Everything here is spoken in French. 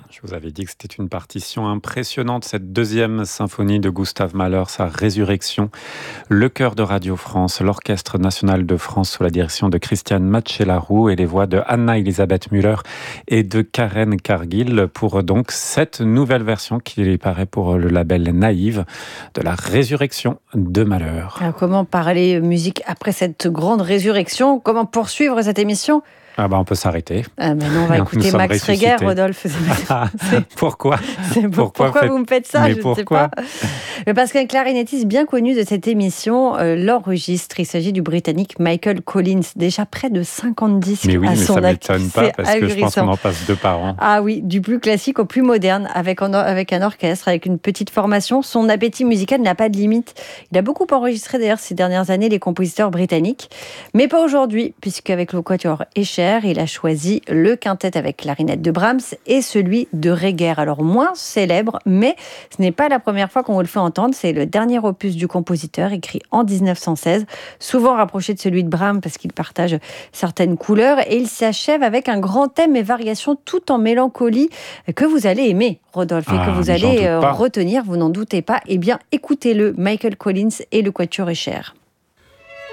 Je vous avais dit que c'était une partition impressionnante, cette deuxième symphonie de Gustave Mahler, sa résurrection. Le chœur de Radio France, l'Orchestre national de France sous la direction de Christiane Matchelarou et les voix de Anna-Elisabeth Müller et de Karen Cargill pour donc cette nouvelle version qui paraît pour le label Naïve de la résurrection de Mahler. Alors, comment parler musique après cette grande résurrection? Comment poursuivre cette émission? On peut s'arrêter. Maintenant, on va écouter Max Reger, Rodolphe. Pourquoi Pourquoi vous me faites ça? Mais Je ne sais pourquoi pas. Parce qu'un clarinettiste bien connu de cette émission l'enregistre. Il s'agit du Britannique Michael Collins. Déjà près de 50 disques mais oui, à mais son ça actif. m'étonne pas parce que je pense qu'on en passe 2 par an. Ah oui, du plus classique au plus moderne, avec un orchestre, avec une petite formation. Son appétit musical n'a pas de limite. Il a beaucoup enregistré d'ailleurs ces dernières années les compositeurs britanniques. Mais pas aujourd'hui, puisqu'avec le quatuor Escher, il a choisi le quintet avec clarinette de Brahms et celui de Reger. Alors moins célèbre, mais ce n'est pas la première fois qu'on vous le fait entendre. C'est le dernier opus du compositeur, écrit en 1916, souvent rapproché de celui de Brahms parce qu'il partage certaines couleurs. Et il s'achève avec un grand thème et variations tout en mélancolie que vous allez aimer, Rodolphe, et que vous allez retenir, vous n'en doutez pas. Eh bien, écoutez-le, Michael Collins et le quatuor Escher.